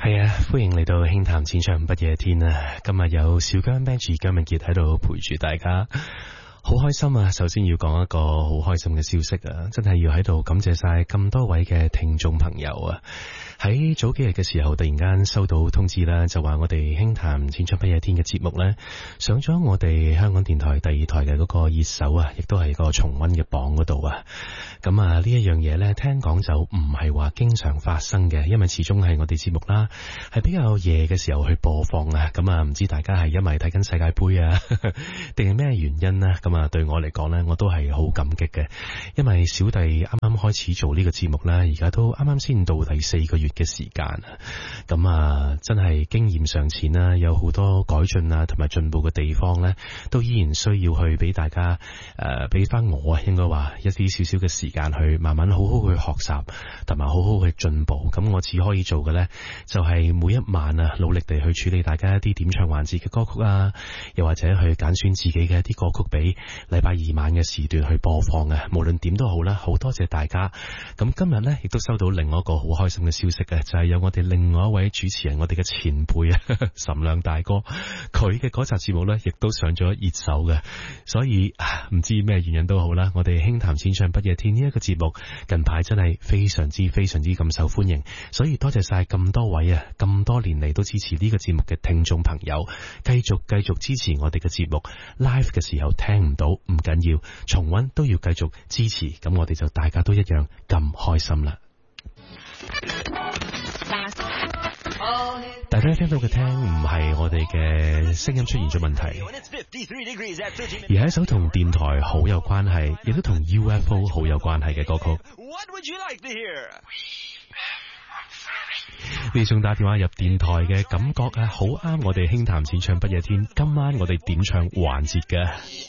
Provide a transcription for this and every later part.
係啊，歡迎嚟到輕談淺唱不夜天啊！今日有小姜 Benji 姜文傑喺度陪住大家，好開心啊！首先要講一個好開心嘅消息啊，真係要喺度感謝晒咁多位嘅聽眾朋友啊！喺早幾日嘅時候，突然間收到通知啦，就話我哋輕談淺唱不夜天嘅節目呢，上咗我哋香港電台第二台嘅嗰個熱搜啊，亦都係個重溫嘅榜嗰度啊。咁啊，呢一樣嘢呢，聽講就唔係話經常發生嘅，因為始終係我哋節目啦，係比較夜嘅時候去播放啊。咁啊，唔知大家係因為睇緊世界盃啊，定係咩原因呢？咁啊，對我嚟講呢，我都係好感激嘅，因為小弟啱啱開始做呢個節目啦，而家都啱啱先到第4個月嘅時間啊。咁啊，真係經驗尚淺啦，有好多改進啊，同埋進步嘅地方呢，都依然需要去俾大家俾翻我啊，應該話一啲少少嘅時間去慢慢好好去學習，同埋好好去進步。咁我只可以做嘅呢，就係每一晚啊，努力地去處理大家一啲點唱環節嘅歌曲啊，又或者去揀選自己嘅一啲歌曲俾禮拜二晚嘅時段去播放啊。無論點都好啦，好多謝大家。咁今日呢，亦都收到另外一個好開心嘅消息嘅，就係有我哋另外一位主持人，我哋嘅前輩啊，岑亮大哥，佢嘅嗰集節目呢，亦都上咗熱搜嘅。所以唔知咩原因都好啦，我哋輕談淺唱不夜天呢一個節目近排真係非常之咁受歡迎，所以多謝晒咁多位啊，咁多年嚟都支持呢個節目嘅聽眾朋友，繼續支持我哋嘅節目。 live 嘅時候聽唔到唔緊要，重溫都要繼續支持，咁我哋就大家都一樣咁開心啦。大家聽到嘅聽唔係我哋嘅聲音出現咗問題，而係一首同電台好有關係，亦都同 UFO 好有關係嘅歌曲。呢種打電話入電台嘅感覺啊，好啱我哋輕談淺唱不夜天今晚我哋點唱環節嘅。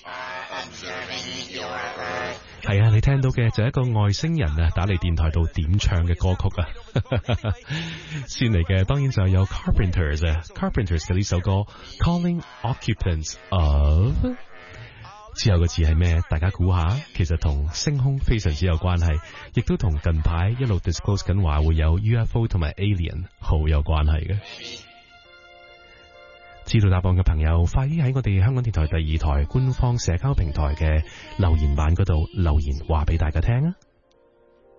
係啊，你聽到嘅就係一個外星人啊打嚟電台度點唱嘅歌曲啊。先嚟嘅當然就有 Carpenters 啊 ，Carpenters 嘅呢首歌 Calling Occupants of， 之後個字係咩？大家估下，其實同星空非常之有關係，亦都同近排一路 disclose 緊話會有 UFO 同埋 Alien 好有關係嘅。知道答案嘅朋友，快啲喺我哋香港電台第二台官方社交平台嘅留言板嗰度留言話俾大家聽啊！